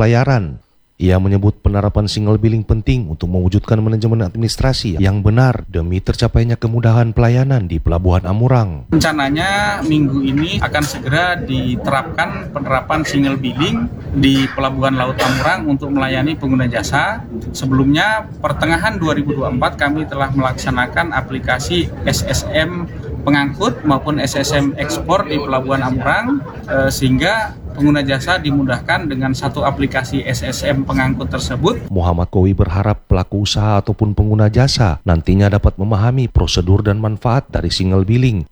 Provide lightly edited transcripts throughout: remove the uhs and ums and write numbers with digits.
pelayaran. Ia menyebut penerapan single billing penting untuk mewujudkan manajemen administrasi yang benar demi tercapainya kemudahan pelayanan di Pelabuhan Amurang. Rencananya minggu ini akan segera diterapkan penerapan single billing di Pelabuhan Laut Amurang untuk melayani pengguna jasa. Sebelumnya pertengahan 2024 kami telah melaksanakan aplikasi SSM pengangkut maupun SSM ekspor di Pelabuhan Amurang sehingga pengguna jasa dimudahkan dengan satu aplikasi SSM pengangkut tersebut. Muhammad Kowi berharap pelaku usaha ataupun pengguna jasa nantinya dapat memahami prosedur dan manfaat dari single billing.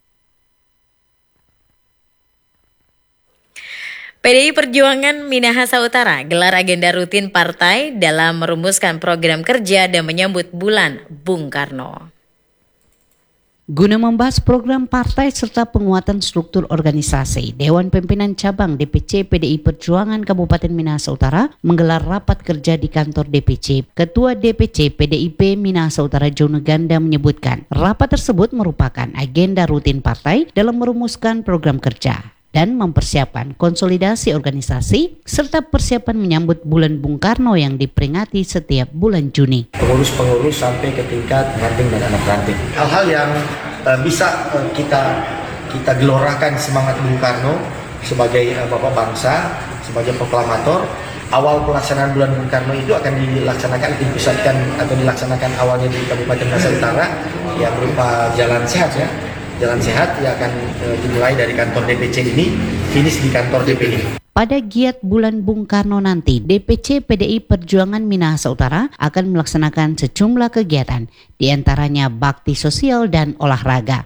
PDI Perjuangan Minahasa Utara gelar agenda rutin partai dalam merumuskan program kerja dan menyambut Bulan Bung Karno. Guna membahas program partai serta penguatan struktur organisasi, Dewan Pimpinan Cabang DPC PDI Perjuangan Kabupaten Minahasa Utara menggelar rapat kerja di kantor DPC. Ketua DPC PDIP Minahasa Utara Jono Ganda menyebutkan, rapat tersebut merupakan agenda rutin partai dalam merumuskan program kerja dan mempersiapkan konsolidasi organisasi serta persiapan menyambut Bulan Bung Karno yang diperingati setiap bulan Juni. Pengurus-pengurus sampai ke tingkat ranting dan anak ranting. Hal-hal yang bisa kita gelorakan semangat Bung Karno sebagai bapak bangsa, sebagai proklamator. Awal pelaksanaan Bulan Bung Karno itu akan dilaksanakan awalnya di Kabupaten Minahasa Utara, yang berupa jalan sehat ya. Jalan sehat yang akan dimulai dari kantor DPC ini, finish di kantor DPD. Pada giat Bulan Bung Karno nanti, DPC PDI Perjuangan Minahasa Utara akan melaksanakan sejumlah kegiatan, diantaranya bakti sosial dan olahraga.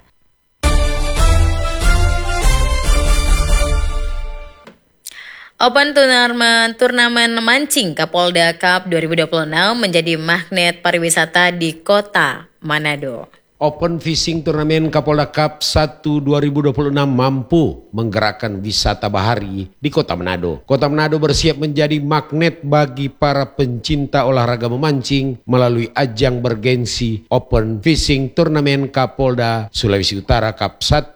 Open Turnamen Mancing Kapolda Cup 2026 menjadi magnet pariwisata di Kota Manado. Open Fishing Turnamen Kapolda Cup 1 2026 mampu menggerakkan wisata bahari di Kota Manado. Kota Manado bersiap menjadi magnet bagi para pencinta olahraga memancing melalui ajang bergensi Open Fishing Turnamen Kapolda Sulawesi Utara Cup 1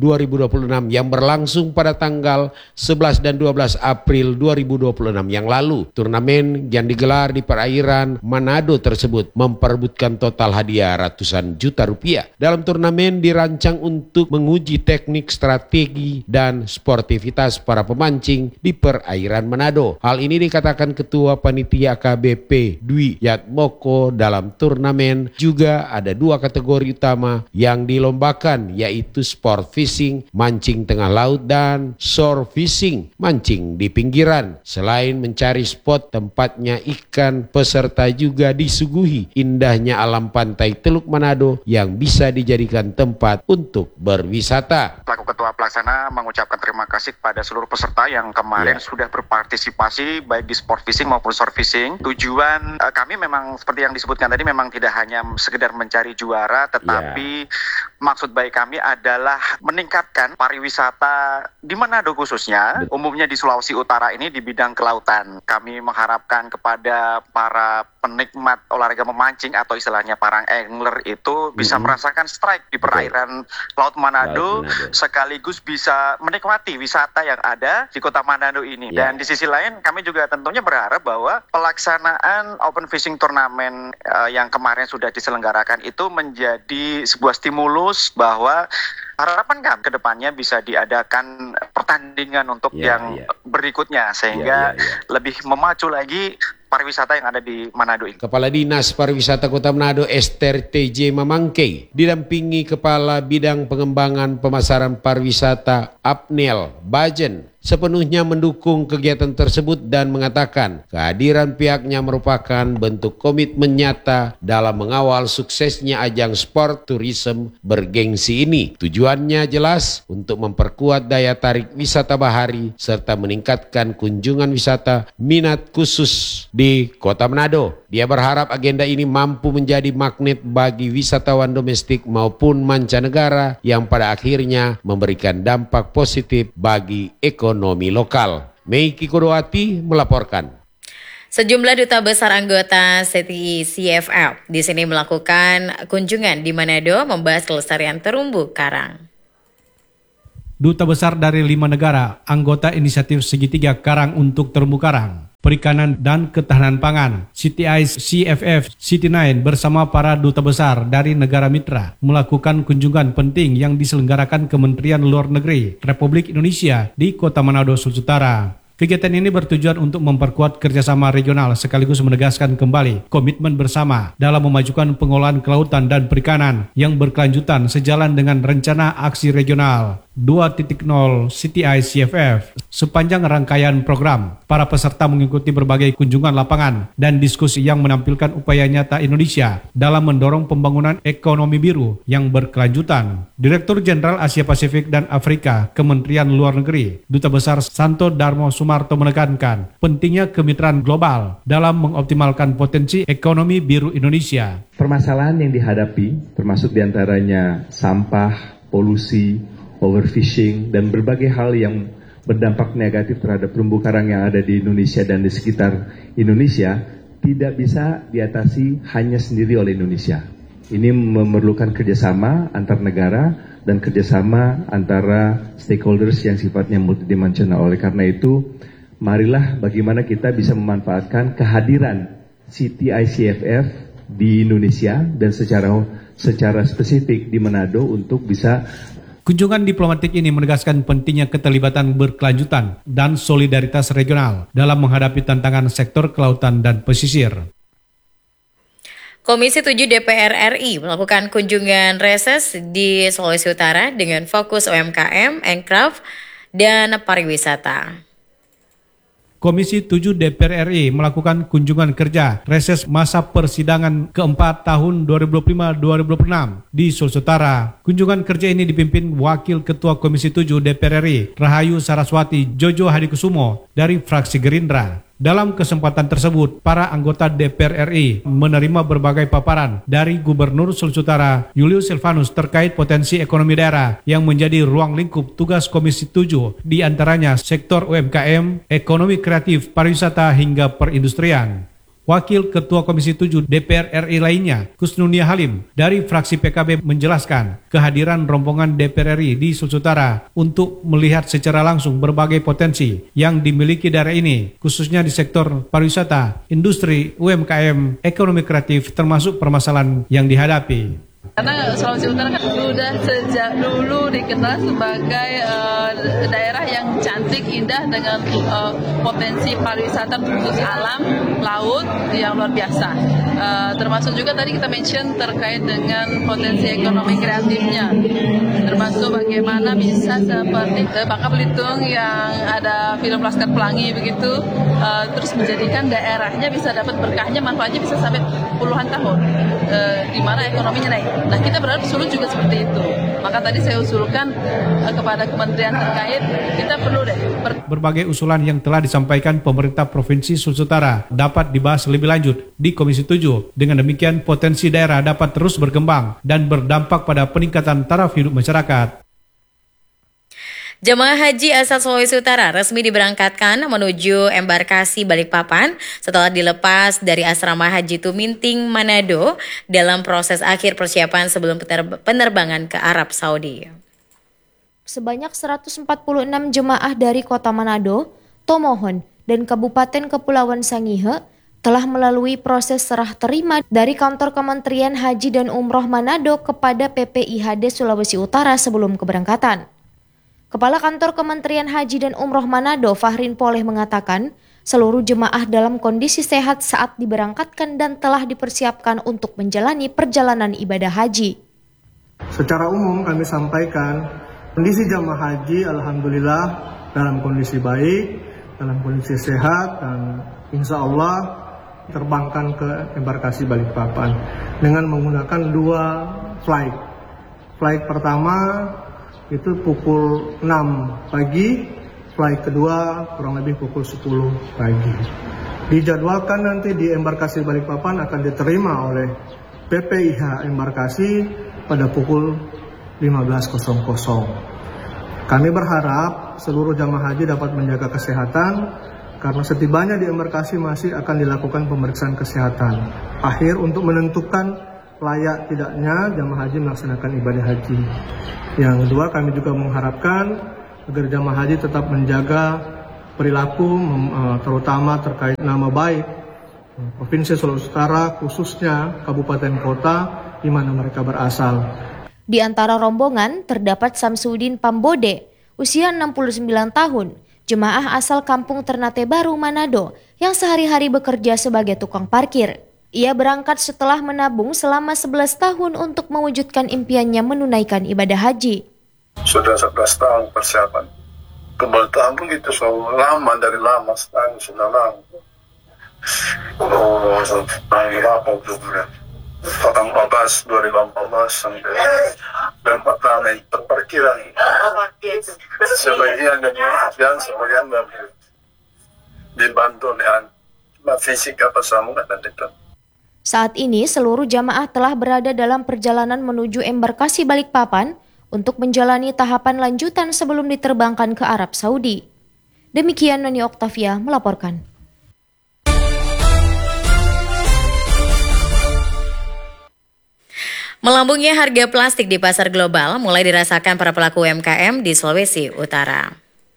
2026 yang berlangsung pada tanggal 11 dan 12 April 2026 yang lalu. Turnamen yang digelar di perairan Manado tersebut memperebutkan total hadiah ratusan juta rupiah. Dalam turnamen dirancang untuk menguji teknik, strategi, dan sportivitas para pemancing di perairan Manado. Hal ini dikatakan Ketua Panitia KBP Dwi Yatmoko. Dalam turnamen juga ada dua kategori utama yang dilombakan, yaitu sport fishing, mancing tengah laut, dan shore fishing, mancing di pinggiran. Selain mencari spot tempatnya ikan, peserta juga disuguhi indahnya alam pantai Teluk Manado yang bisa dijadikan tempat untuk berwisata. Selaku Ketua Pelaksana mengucapkan terima kasih kepada seluruh peserta yang kemarin sudah berpartisipasi baik di sport fishing maupun shore fishing. Tujuan kami memang seperti yang disebutkan tadi, memang tidak hanya sekedar mencari juara, tetapi maksud baik kami adalah meningkatkan pariwisata di Manado khususnya, umumnya di Sulawesi Utara ini di bidang kelautan. Kami mengharapkan kepada para penikmat olahraga memancing atau istilahnya para angler itu bisa merasakan strike di perairan Laut Manado, sekaligus bisa menikmati wisata yang ada di Kota Manado ini. Dan di sisi lain kami juga tentunya berharap bahwa pelaksanaan Open Fishing Turnamen yang kemarin sudah diselenggarakan itu menjadi sebuah stimulus bahwa harapan kami ke depannya bisa diadakan pertandingan untuk yang berikutnya sehingga lebih memacu lagi pariwisata yang ada di Manado ini. Kepala Dinas Pariwisata Kota Manado Esther TJ Mamangkei didampingi Kepala Bidang Pengembangan Pemasaran Pariwisata Apnel Bajen sepenuhnya mendukung kegiatan tersebut dan mengatakan kehadiran pihaknya merupakan bentuk komitmen nyata dalam mengawal suksesnya ajang sport tourism bergengsi ini. Tujuannya jelas untuk memperkuat daya tarik wisata bahari serta meningkatkan kunjungan wisata minat khusus di Kota Manado. Dia berharap agenda ini mampu menjadi magnet bagi wisatawan domestik maupun mancanegara yang pada akhirnya memberikan dampak positif bagi ekonomi lokal. Meiki Kodoati melaporkan. Sejumlah duta besar anggota CFF di sini melakukan kunjungan di Manado membahas kelestarian terumbu karang. Duta besar dari 5 negara anggota inisiatif segitiga karang untuk terumbu karang Perikanan dan Ketahanan Pangan, CTI CFF CT9 bersama para duta besar dari negara mitra melakukan kunjungan penting yang diselenggarakan Kementerian Luar Negeri Republik Indonesia di Kota Manado, Sulawesi Utara. Kegiatan ini bertujuan untuk memperkuat kerjasama regional sekaligus menegaskan kembali komitmen bersama dalam memajukan pengolahan kelautan dan perikanan yang berkelanjutan sejalan dengan rencana aksi regional 2.0 CTI CFF. Sepanjang rangkaian program, para peserta mengikuti berbagai kunjungan lapangan dan diskusi yang menampilkan upaya nyata Indonesia dalam mendorong pembangunan ekonomi biru yang berkelanjutan. Direktur Jenderal Asia Pasifik dan Afrika Kementerian Luar Negeri, Duta Besar Santo Darmo Sumarto menekankan pentingnya kemitraan global dalam mengoptimalkan potensi ekonomi biru Indonesia. Permasalahan yang dihadapi termasuk diantaranya sampah, polusi, overfishing, dan berbagai hal yang berdampak negatif terhadap terumbu karang yang ada di Indonesia dan di sekitar Indonesia tidak bisa diatasi hanya sendiri oleh Indonesia. Ini memerlukan kerjasama antar negara dan kerjasama antara stakeholders yang sifatnya multidimensional. Oleh karena itu, marilah bagaimana kita bisa memanfaatkan kehadiran CTI CFF di Indonesia dan secara spesifik di Manado untuk bisa. Kunjungan diplomatik ini menegaskan pentingnya keterlibatan berkelanjutan dan solidaritas regional dalam menghadapi tantangan sektor kelautan dan pesisir. Komisi 7 DPR RI melakukan kunjungan reses di Sulawesi Utara dengan fokus UMKM, Encraf, dan pariwisata. Komisi 7 DPR RI melakukan kunjungan kerja reses masa persidangan keempat tahun 2025-2026 di Sulawesi Utara. Kunjungan kerja ini dipimpin Wakil Ketua Komisi 7 DPR RI Rahayu Saraswati Jojo Hadikusumo dari fraksi Gerindra. Dalam kesempatan tersebut, para anggota DPR RI menerima berbagai paparan dari Gubernur Sulawesi Utara Julius Silvanus terkait potensi ekonomi daerah yang menjadi ruang lingkup tugas Komisi 7, di antaranya sektor UMKM, ekonomi kreatif, pariwisata hingga perindustrian. Wakil Ketua Komisi 7 DPR RI lainnya, Kusnunia Halim dari fraksi PKB menjelaskan kehadiran rombongan DPR RI di Sulawesi Utara untuk melihat secara langsung berbagai potensi yang dimiliki daerah ini, khususnya di sektor pariwisata, industri, UMKM, ekonomi kreatif, termasuk permasalahan yang dihadapi. Karena Sulawesi Utara kan sudah sejak dulu dikenal sebagai daerah yang cantik, indah dengan potensi pariwisata khusus alam, laut yang luar biasa. Termasuk juga tadi kita mention terkait dengan potensi ekonomi kreatifnya. Termasuk bagaimana bisa seperti Bangka Belitung yang ada film Laskar Pelangi begitu, terus menjadikan daerahnya bisa dapat berkahnya, manfaatnya bisa sampai puluhan tahun, di mana ekonominya naik. Nah, kita berharap Sulut juga seperti itu. Maka tadi saya usulkan kepada kementerian terkait, kita perlu berbagai usulan yang telah disampaikan pemerintah Provinsi Sulawesi Utara dapat dibahas lebih lanjut di Komisi 7. Dengan demikian, potensi daerah dapat terus berkembang dan berdampak pada peningkatan taraf hidup masyarakat. Jemaah haji asal Sulawesi Utara resmi diberangkatkan menuju embarkasi Balikpapan setelah dilepas dari asrama haji Tuminting, Manado dalam proses akhir persiapan sebelum penerbangan ke Arab Saudi. Sebanyak 146 jemaah dari Kota Manado, Tomohon, dan Kabupaten Kepulauan Sangihe telah melalui proses serah terima dari kantor Kementerian Haji dan Umroh Manado kepada PPIHD Sulawesi Utara sebelum keberangkatan. Kepala Kantor Kementerian Haji dan Umroh Manado, Fahrin Poleh, mengatakan seluruh jemaah dalam kondisi sehat saat diberangkatkan dan telah dipersiapkan untuk menjalani perjalanan ibadah haji. Secara umum kami sampaikan kondisi jemaah haji alhamdulillah dalam kondisi baik, dalam kondisi sehat, dan insya Allah terbangkan ke embarkasi Balikpapan dengan menggunakan 2 flight. Flight pertama itu pukul 6 pagi, flight kedua kurang lebih pukul 10 pagi. Dijadwalkan nanti di embarkasi Balikpapan akan diterima oleh PPIH embarkasi pada pukul 15.00. Kami berharap seluruh jamaah haji dapat menjaga kesehatan karena setibanya di embarkasi masih akan dilakukan pemeriksaan kesehatan akhir untuk menentukan layak tidaknya jamaah haji melaksanakan ibadah haji. Yang kedua, kami juga mengharapkan agar jamaah haji tetap menjaga perilaku, terutama terkait nama baik Provinsi Sulawesi Utara, khususnya kabupaten kota di mana mereka berasal. Di antara rombongan terdapat Samsudin Pambode, usia 69 tahun, jemaah asal Kampung Ternate Baru, Manado, yang sehari-hari bekerja sebagai tukang parkir. Ia berangkat setelah menabung selama 11 tahun untuk mewujudkan impiannya menunaikan ibadah haji. Sudah 11 tahun persiapan. Kembali tahun gitu, lama dari lama sekali sudah lama. Berapa belumnya? Tahun 2014 sampai 4 tahun itu parkiran. Sebagian dari sebagian dibantu dengan fisik apa sama dan itu. Saat ini seluruh jamaah telah berada dalam perjalanan menuju embarkasi Balikpapan untuk menjalani tahapan lanjutan sebelum diterbangkan ke Arab Saudi. Demikian Noni Oktavia melaporkan. Melambungnya harga plastik di pasar global mulai dirasakan para pelaku UMKM di Sulawesi Utara.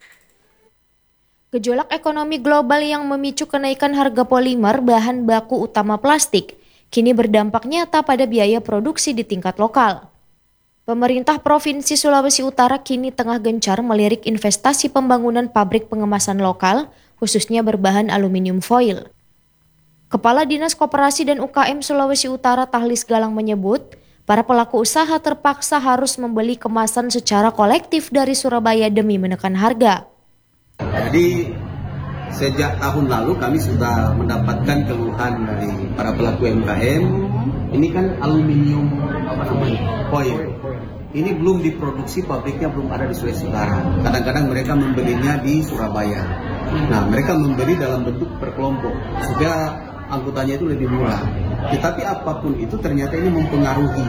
Gejolak ekonomi global yang memicu kenaikan harga polimer bahan baku utama plastik kini berdampak nyata pada biaya produksi di tingkat lokal. Pemerintah Provinsi Sulawesi Utara kini tengah gencar melirik investasi pembangunan pabrik pengemasan lokal, khususnya berbahan aluminium foil. Kepala Dinas Koperasi dan UKM Sulawesi Utara Tahlis Galang menyebut, para pelaku usaha terpaksa harus membeli kemasan secara kolektif dari Surabaya demi menekan harga. Jadi sejak tahun lalu kami sudah mendapatkan keluhan dari para pelaku UMKM. Ini kan aluminium foil. Ini belum diproduksi, pabriknya belum ada di Sulawesi Utara. Kadang-kadang mereka membelinya di Surabaya. Nah, mereka membeli dalam bentuk per kelompok supaya angkutannya itu lebih murah. Tetapi apapun itu ternyata ini mempengaruhi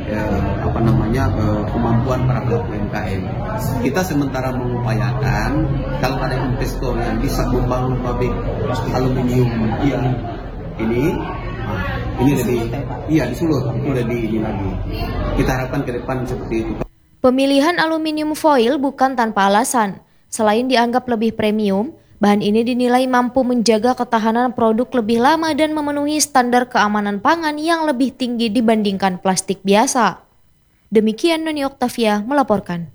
kemampuan para pelaku UMKM. Kita sementara mengupayakan kalau ada investor yang bisa membangun pabrik aluminium ini lebih disulut, itu lebih ini lagi. Kita harapkan ke depan seperti itu. Pemilihan aluminium foil bukan tanpa alasan. Selain dianggap lebih premium, bahan ini dinilai mampu menjaga ketahanan produk lebih lama dan memenuhi standar keamanan pangan yang lebih tinggi dibandingkan plastik biasa. Demikian Noni Oktavia melaporkan.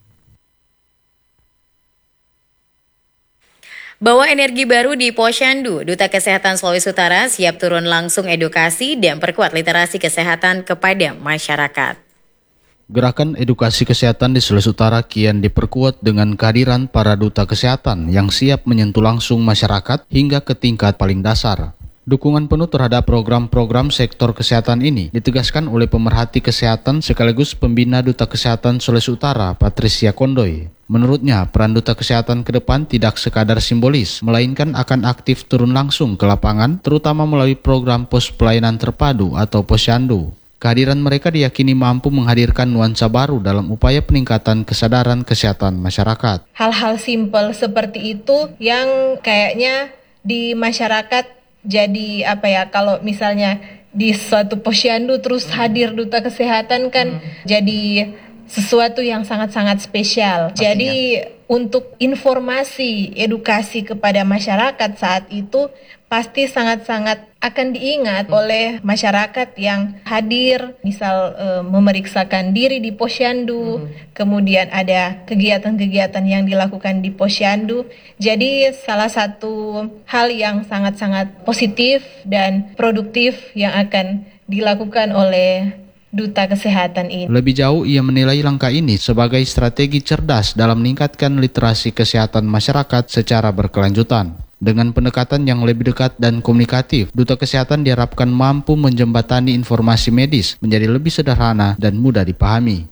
Bawa energi baru di Posyandu, Duta Kesehatan Sulawesi Utara siap turun langsung edukasi dan perkuat literasi kesehatan kepada masyarakat. Gerakan edukasi kesehatan di Sulawesi Utara kian diperkuat dengan kehadiran para duta kesehatan yang siap menyentuh langsung masyarakat hingga ke tingkat paling dasar. Dukungan penuh terhadap program-program sektor kesehatan ini ditegaskan oleh pemerhati kesehatan sekaligus pembina Duta Kesehatan Sulawesi Utara, Patricia Kondoy. Menurutnya, peran duta kesehatan ke depan tidak sekadar simbolis, melainkan akan aktif turun langsung ke lapangan, terutama melalui program pos pelayanan terpadu atau Posyandu. Kehadiran mereka diyakini mampu menghadirkan nuansa baru dalam upaya peningkatan kesadaran kesehatan masyarakat. Hal-hal simpel seperti itu yang kayaknya di masyarakat jadi kalau misalnya di suatu posyandu terus hadir duta kesehatan kan jadi sesuatu yang sangat-sangat spesial. Pastinya. Jadi untuk informasi, edukasi kepada masyarakat saat itu pasti sangat-sangat akan diingat oleh masyarakat yang hadir, misal memeriksakan diri di posyandu, kemudian ada kegiatan-kegiatan yang dilakukan di posyandu. Jadi salah satu hal yang sangat-sangat positif dan produktif yang akan dilakukan oleh Duta Kesehatan ini. Lebih jauh, ia menilai langkah ini sebagai strategi cerdas dalam meningkatkan literasi kesehatan masyarakat secara berkelanjutan. Dengan pendekatan yang lebih dekat dan komunikatif, Duta Kesehatan diharapkan mampu menjembatani informasi medis menjadi lebih sederhana dan mudah dipahami.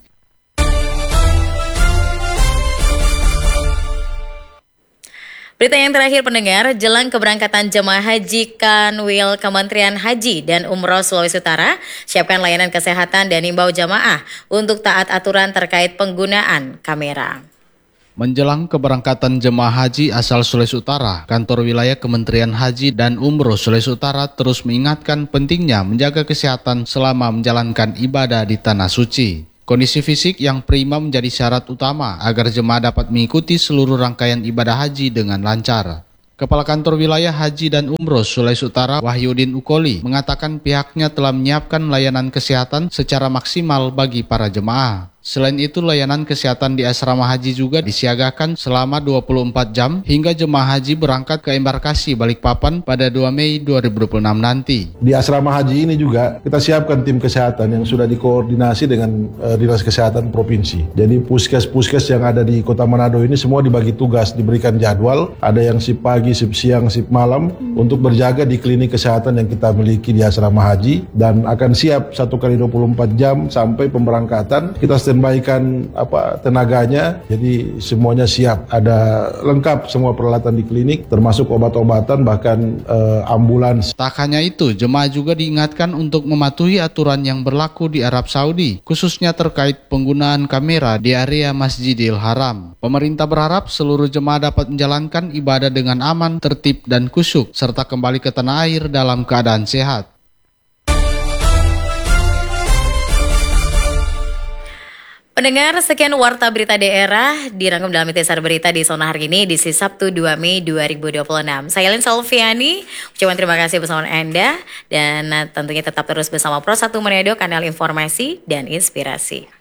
Berita yang terakhir pendengar, jelang keberangkatan jemaah haji Kanwil Kementerian Haji dan Umroh Sulawesi Utara, siapkan layanan kesehatan dan imbau jamaah untuk taat aturan terkait penggunaan kamera. Menjelang keberangkatan jemaah haji asal Sulawesi Utara, Kantor Wilayah Kementerian Haji dan Umroh Sulawesi Utara terus mengingatkan pentingnya menjaga kesehatan selama menjalankan ibadah di Tanah Suci. Kondisi fisik yang prima menjadi syarat utama agar jemaah dapat mengikuti seluruh rangkaian ibadah haji dengan lancar. Kepala Kantor Wilayah Haji dan Umroh Sulawesi Utara Wahyudin Ukoli mengatakan pihaknya telah menyiapkan layanan kesehatan secara maksimal bagi para jemaah. Selain itu, layanan kesehatan di asrama haji juga disiagakan selama 24 jam hingga jemaah haji berangkat ke embarkasi Balikpapan pada 2 Mei 2026 nanti. Di asrama haji ini juga kita siapkan tim kesehatan yang sudah dikoordinasi dengan Dinas Kesehatan Provinsi. Jadi puskes-puskes yang ada di Kota Manado ini semua dibagi tugas, diberikan jadwal. Ada yang shift pagi, shift siang, shift malam untuk berjaga di klinik kesehatan yang kita miliki di asrama haji dan akan siap 1 kali 24 jam sampai pemberangkatan. Kita standby-kan tenaganya, jadi semuanya siap. Ada lengkap semua peralatan di klinik, termasuk obat-obatan, bahkan ambulans. Tak hanya itu, jemaah juga diingatkan untuk mematuhi aturan yang berlaku di Arab Saudi, khususnya terkait penggunaan kamera di area Masjidil Haram. Pemerintah berharap seluruh jemaah dapat menjalankan ibadah dengan aman, tertib, dan khusyuk, serta kembali ke tanah air dalam keadaan sehat. Pendengar, sekian Warta Berita Daerah dirangkum dalam Intisar Berita di Zona hari ini, edisi Sabtu 2 Mei 2026. Saya Lin Solviani, ucapan terima kasih bersama Anda, dan tentunya tetap terus bersama Pro 1 Manado, kanal informasi dan inspirasi.